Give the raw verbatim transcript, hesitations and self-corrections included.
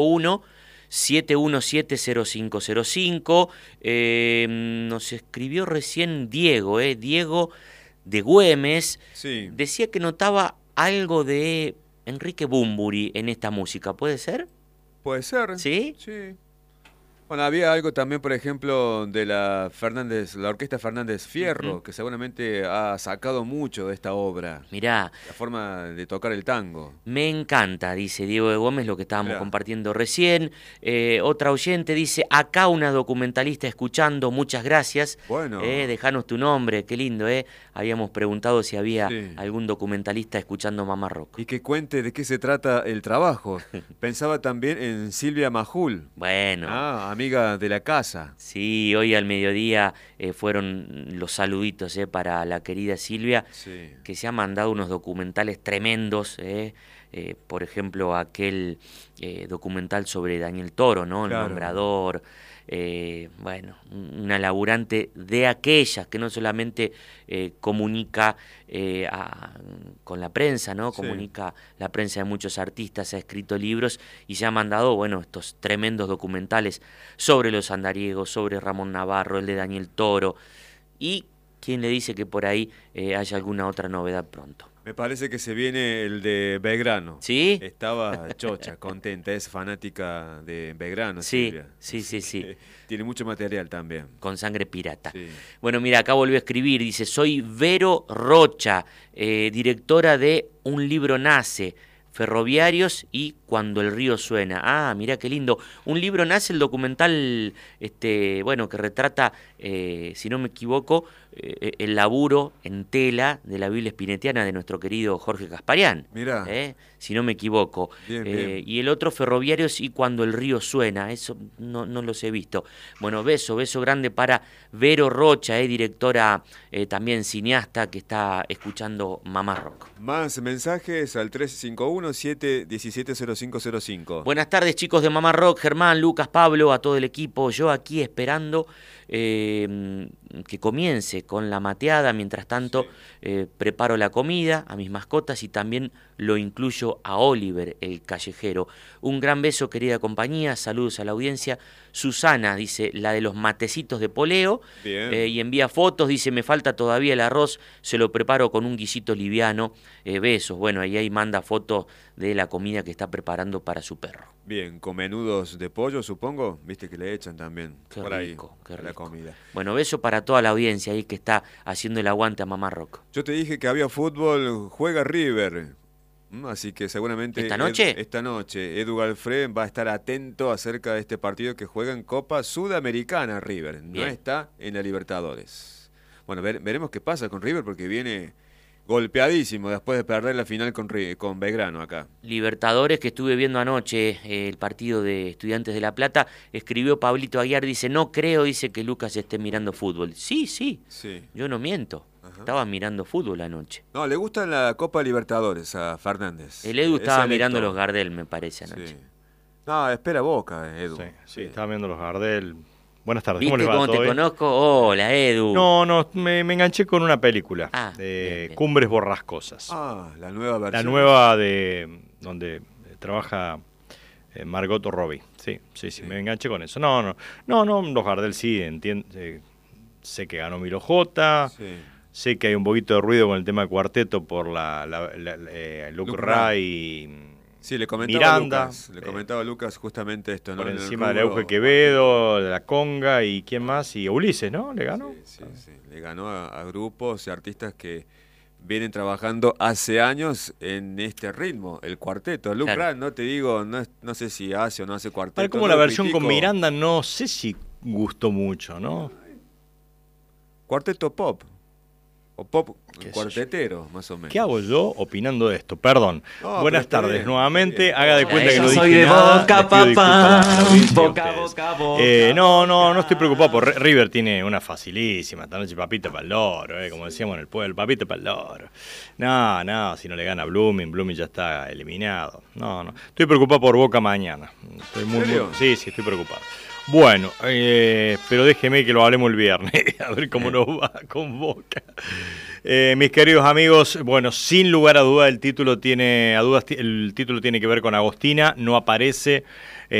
uno siete uno siete cero cinco cero cinco. Eh, nos escribió recién Diego, eh, Diego de Güemes. Sí. Decía que notaba algo de Enrique Bunbury en esta música, ¿puede ser? Puede ser. ¿Sí? Sí. Bueno, había algo también, por ejemplo, de la Fernández, la orquesta Fernández Fierro, uh-huh. que seguramente ha sacado mucho de esta obra. Mirá. La forma de tocar el tango. Me encanta, dice Diego de Gómez, lo que estábamos Mirá. compartiendo recién. Eh, otra oyente dice, acá una documentalista escuchando, muchas gracias. Bueno. Eh, dejanos tu nombre, qué lindo, ¿eh? Habíamos preguntado si había sí. algún documentalista escuchando Mamá Rock. Y que cuente de qué se trata el trabajo. Pensaba también en Silvia Majul. Bueno. Ah, amiga de la casa. Sí, hoy al mediodía eh, fueron los saluditos eh, para la querida Silvia, sí. que se ha mandado unos documentales tremendos, eh, eh, por ejemplo, aquel eh, documental sobre Daniel Toro, ¿no? El claro. nombrador. Eh, bueno, una laburante de aquellas que no solamente eh, comunica eh, a, con la prensa, ¿no? Sí. Comunica la prensa de muchos artistas, ha escrito libros y se ha mandado, bueno, estos tremendos documentales sobre los andariegos, sobre Ramón Navarro, el de Daniel Toro, y quién le dice que por ahí eh, haya alguna otra novedad pronto. Me parece que se viene el de Belgrano. ¿Sí? Estaba chocha, contenta, es fanática de Belgrano, sí, Silvia. Sí, sí, sí. Tiene mucho material también. Con sangre pirata. Sí. Bueno, mira, acá volvió a escribir, dice, soy Vero Rocha, eh, directora de Un libro nace, Ferroviarios y Cuando el río suena. Ah, mira qué lindo. Un libro nace, el documental, este, bueno, que retrata, eh, si no me equivoco, eh, el laburo en tela de la Biblia espinetiana de nuestro querido Jorge Casparián. Mira. Eh, si no me equivoco. Bien, eh, bien. Y el otro, Ferroviarios y Cuando el río suena. Eso no, no los he visto. Bueno, beso, beso grande para Vero Rocha, eh, directora, eh, también cineasta, que está escuchando Mamá Rock. Más mensajes al tres cinco uno siete uno siete cero cinco cero cinco. Buenas tardes, chicos de Mamá Rock, Germán, Lucas, Pablo, a todo el equipo. Yo aquí esperando eh, que comience con la mateada. Mientras tanto, sí. eh, preparo la comida a mis mascotas y también lo incluyo a Oliver, el callejero. Un gran beso, querida compañía. Saludos a la audiencia. Susana dice, la de los matecitos de poleo. Bien. Eh, y envía fotos, dice, me falta todavía el arroz, se lo preparo con un guisito liviano. Eh, besos. Bueno, ahí, ahí manda fotos de la comida que está preparando para su perro. Bien, con menudos de pollo, supongo. Viste que le echan también qué por rico, ahí qué rico. la comida. Bueno, beso para toda la audiencia ahí que está haciendo el aguante a Mamá Rock. Yo te dije que había fútbol, juega River. Así que seguramente ¿Esta noche? Ed, esta noche Edu Galfred va a estar atento acerca de este partido que juega en Copa Sudamericana River. No Bien. está en la Libertadores. Bueno, ver, veremos qué pasa con River porque viene golpeadísimo después de perder la final con, con Belgrano acá. Libertadores, que estuve viendo anoche eh, el partido de Estudiantes de La Plata, escribió Pablito Aguiar, dice, no creo, dice que Lucas esté mirando fútbol. Sí, sí, sí. Yo no miento. Ajá. Estaba mirando fútbol anoche. No, le gusta la Copa Libertadores a Fernández. El Edu estaba mirando los Gardel, me parece, anoche. Sí. No, espera Boca, Edu. Sí, sí, sí, estaba viendo los Gardel. Buenas tardes. ¿Viste ¿Cómo les va? cómo te bien? conozco? Hola, Edu. No, no, me, me enganché con una película ah, de bien, bien. Cumbres Borrascosas. Ah, la nueva versión. La nueva de donde trabaja eh, Margot Robbie. Sí, sí, sí, sí, me enganché con eso. No, no, no, no, los Gardel sí, entiendo, eh, sé que ganó Milo J. Sí. Sé que hay un poquito de ruido con el tema de cuarteto por la, la, la, la eh, Luke, Luke Ray y sí, le comentaba Miranda. Lucas, le comentaba eh, Lucas justamente esto, ¿no? Por encima de Euge Quevedo, de la Conga y quién más, y Ulises, ¿no? ¿Le ganó? Sí, sí, sí. Le ganó a, a grupos y artistas que vienen trabajando hace años en este ritmo, el cuarteto. Luke claro. Ray, no te digo, no, no sé si hace o no hace cuarteto. Para como no la versión critico. con Miranda no sé si gustó mucho, ¿no? Cuarteto pop. O pop cuartetero, más o menos. ¿Qué hago yo opinando de esto? Perdón. No, Buenas tardes bien, nuevamente. bien. Haga de cuenta Hola, que no soy dije de nada. Boca, papá. Boca, boca, boca. Eh, no, no, no estoy preocupado. Por River tiene una facilísima. Esta noche papita para el loro, eh, como decíamos en el pueblo. Papita para el loro. No, no, si no le gana Blooming, Blooming ya está eliminado. No, no. Estoy preocupado por Boca mañana. Estoy muy, ¿En serio? muy, sí, sí, estoy preocupado. Bueno, eh, pero déjeme que lo hablemos el viernes, a ver cómo nos va con Boca. Eh, mis queridos amigos, bueno, sin lugar a duda el título tiene a dudas el título tiene que ver con Agostina, no aparece